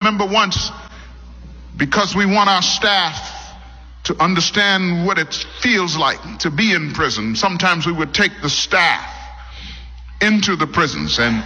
remember once, because we want our staff to understand what it feels like to be in prison, sometimes we would take the staff into the prisons. And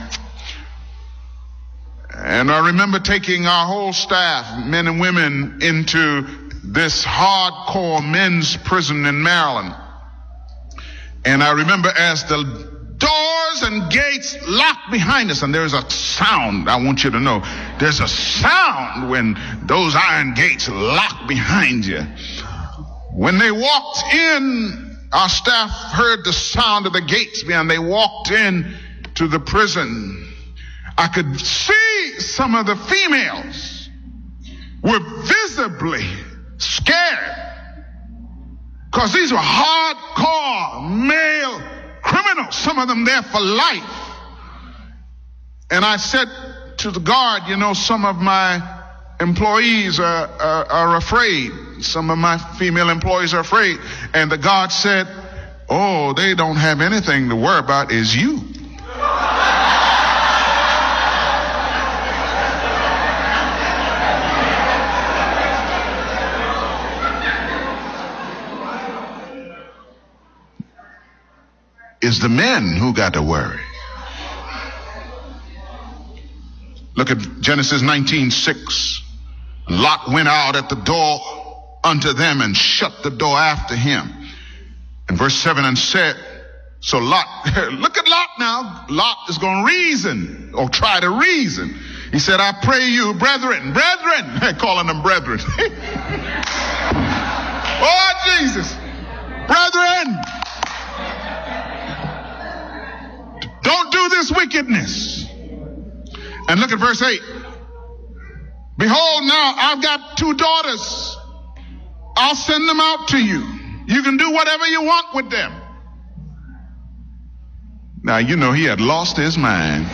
I remember taking our whole staff, men and women, into this hardcore men's prison in Maryland. And I remember as the doors and gates locked behind us, and there's a sound, I want you to know, there's a sound when those iron gates lock behind you. When they walked in, our staff heard the sound of the gates behind. They walked in to the prison. I could see some of the females were visibly scared, because these were hardcore male criminals, some of them there for life. And I said to the guard, you know, some of my employees are afraid. Some of my female employees are afraid. And the guard said, oh, they don't have anything to worry about, is you. It's the men who got to worry. Look at Genesis 19:6. Lot went out at the door unto them and shut the door after him. And verse 7, and said, so Lot, look at Lot now. Lot is going to reason, or try to reason. He said, I pray you, brethren, calling them brethren. Oh, Jesus. Brethren, don't do this wickedness. And look at verse 8. Behold, now I've got 2 daughters. I'll send them out to you. You can do whatever you want with them. Now, you know, he had lost his mind.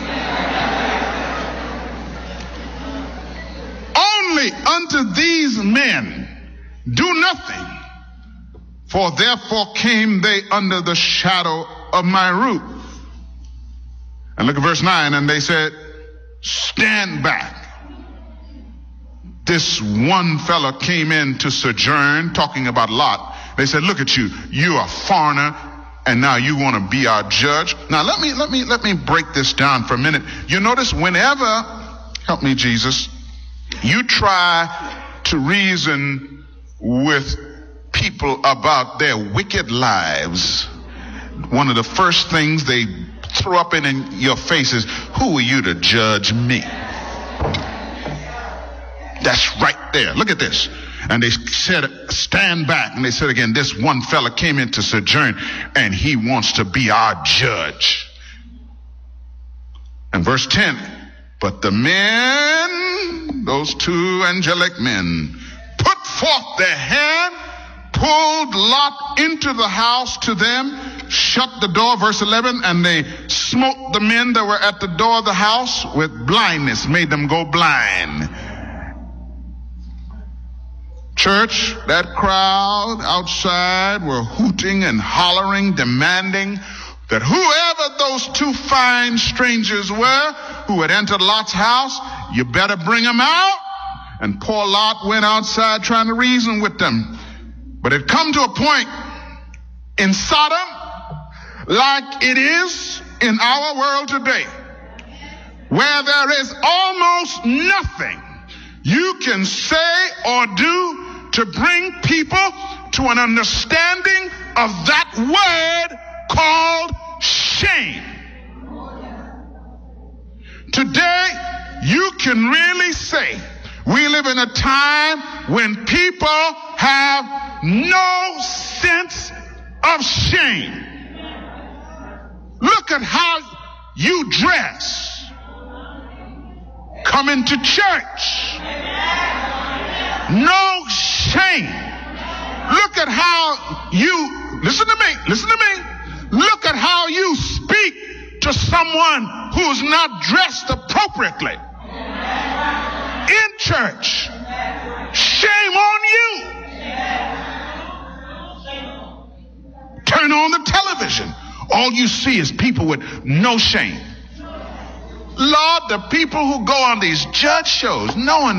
Only unto these men do nothing, for therefore came they under the shadow of my roof. And look at verse 9, and they said, stand back. This one fella came in to sojourn, talking about Lot. They said, look at you, you're a foreigner, and now you want to be our judge. Now let me break this down for a minute. You notice whenever, help me Jesus, you try to reason with people about their wicked lives, one of the first things they throw up in your face is, who are you to judge me? That's right there. Look at this. And they said, stand back. And they said again, this one fella came in to sojourn, and he wants to be our judge. And verse 10, but the men, those 2 angelic men, put forth their hand, pulled Lot into the house to them, shut the door, verse 11, and they smote the men that were at the door of the house with blindness, made them go blind. Church, that crowd outside were hooting and hollering, demanding that whoever those 2 fine strangers were who had entered Lot's house, you better bring them out. And poor Lot went outside trying to reason with them. But it come to a point in Sodom, like it is in our world today, where there is almost nothing you can say or do to bring people to an understanding of that word called shame. Today, you can really say we live in a time when people have no sense of shame. Look at how you dress. Coming to church. No shame. Look at how you, listen to me. Look at how you speak to someone who's not dressed appropriately. In church. Shame on you. Turn on the television. All you see is people with no shame. Lord, the people who go on these judge shows knowing